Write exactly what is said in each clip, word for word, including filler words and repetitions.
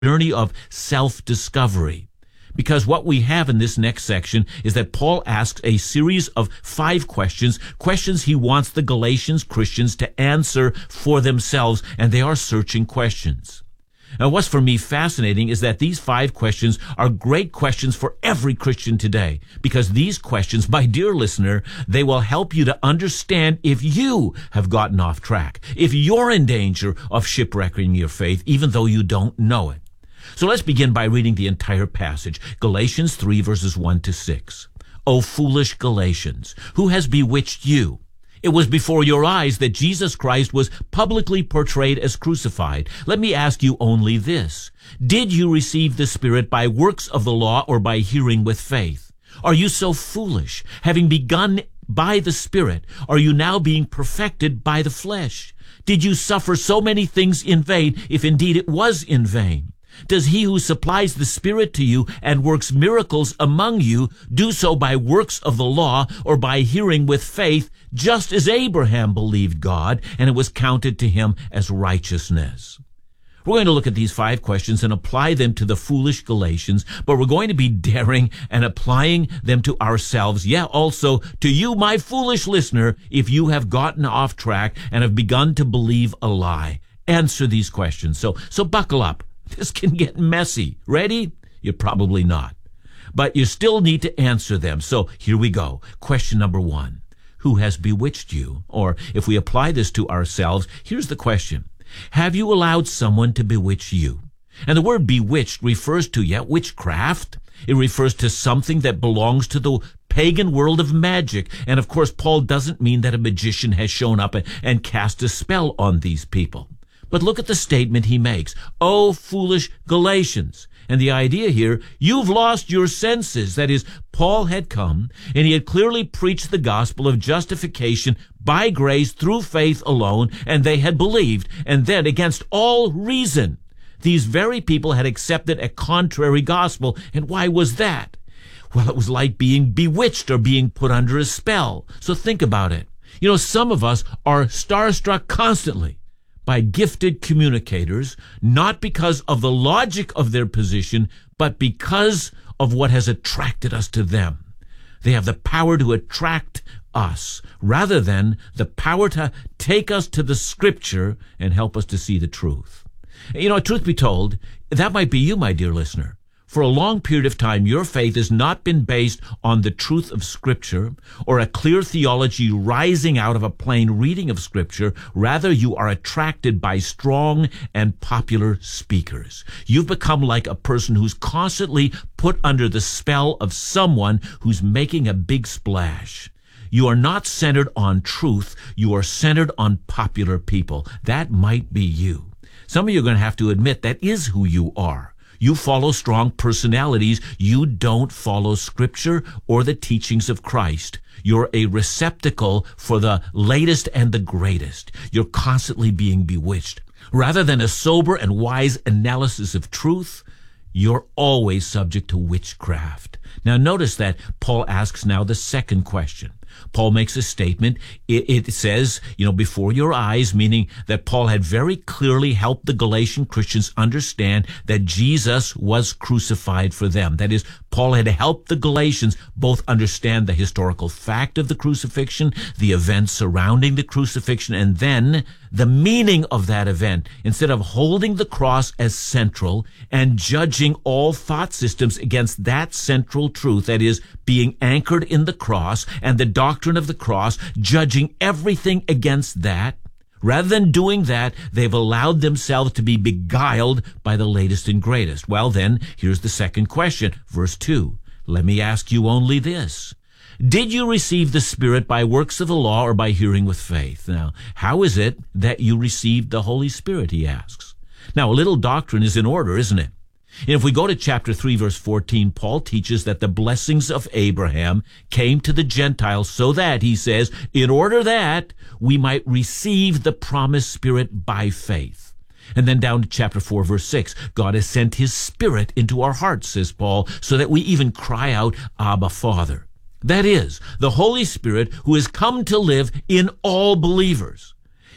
journey of self-discovery. Because what we have in this next section is that Paul asks a series of five questions, questions he wants the Galatians Christians to answer for themselves, and they are searching questions. Now, what's for me fascinating is that these five questions are great questions for every Christian today, because these questions, my dear listener, they will help you to understand if you have gotten off track, if you're in danger of shipwrecking your faith, even though you don't know it. So let's begin by reading the entire passage, Galatians three, verses one to six. O foolish Galatians, who has bewitched you? It was before your eyes that Jesus Christ was publicly portrayed as crucified. Let me ask you only this. Did you receive the Spirit by works of the law or by hearing with faith? Are you so foolish? Having begun by the Spirit, are you now being perfected by the flesh? Did you suffer so many things in vain, if indeed it was in vain? Does he who supplies the Spirit to you and works miracles among you do so by works of the law or by hearing with faith, just as Abraham believed God, and it was counted to him as righteousness? We're going to look at these five questions and apply them to the foolish Galatians, but we're going to be daring and applying them to ourselves. Yeah, also to you, my foolish listener, if you have gotten off track and have begun to believe a lie. Answer these questions. So, so buckle up. This can get messy. Ready? You're probably not. But you still need to answer them. So here we go. Question number one. Who has bewitched you? Or if we apply this to ourselves, here's the question. Have you allowed someone to bewitch you? And the word bewitched refers to, yeah, witchcraft. It refers to something that belongs to the pagan world of magic. And of course, Paul doesn't mean that a magician has shown up and, and cast a spell on these people. But look at the statement he makes. Oh, foolish Galatians. And the idea here, you've lost your senses. That is, Paul had come, and he had clearly preached the gospel of justification by grace through faith alone, and they had believed. And then, against all reason, these very people had accepted a contrary gospel. And why was that? Well, it was like being bewitched or being put under a spell. So think about it. You know, some of us are starstruck constantly by gifted communicators, not because of the logic of their position, but because of what has attracted us to them. They have the power to attract us, rather than the power to take us to the Scripture and help us to see the truth. You know, truth be told, that might be you, my dear listener. For a long period of time, your faith has not been based on the truth of Scripture or a clear theology rising out of a plain reading of Scripture. Rather, you are attracted by strong and popular speakers. You've become like a person who's constantly put under the spell of someone who's making a big splash. You are not centered on truth. You are centered on popular people. That might be you. Some of you are going to have to admit that is who you are. You follow strong personalities. You don't follow Scripture or the teachings of Christ. You're a receptacle for the latest and the greatest. You're constantly being bewitched. Rather than a sober and wise analysis of truth, you're always subject to witchcraft. Now notice that Paul asks now the second question. Paul makes a statement. It, it says, you know, before your eyes, meaning that Paul had very clearly helped the Galatian Christians understand that Jesus was crucified for them. That is, Paul had helped the Galatians both understand the historical fact of the crucifixion, the events surrounding the crucifixion, and then the meaning of that event. Instead of holding the cross as central and judging all thought systems against that central truth, that is, being anchored in the cross and the doctrine of the cross, judging everything against that, rather than doing that, they've allowed themselves to be beguiled by the latest and greatest. Well, then, here's the second question, verse two. Let me ask you only this. Did you receive the Spirit by works of the law or by hearing with faith? Now, how is it that you received the Holy Spirit, he asks. Now, a little doctrine is in order, isn't it? And if we go to chapter three, verse fourteen, Paul teaches that the blessings of Abraham came to the Gentiles so that, he says, in order that we might receive the promised Spirit by faith. And then down to chapter four, verse six, God has sent his Spirit into our hearts, says Paul, so that we even cry out, Abba, Father. That is, the Holy Spirit who has come to live in all believers.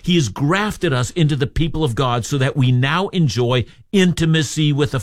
He has grafted us into the people of God so that we now enjoy intimacy with the